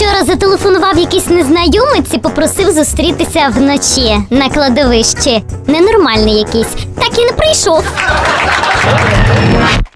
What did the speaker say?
Вчора зателефонував якийсь незнайомець і попросив зустрітися вночі на кладовищі. Ненормальний якийсь. Так і не прийшов.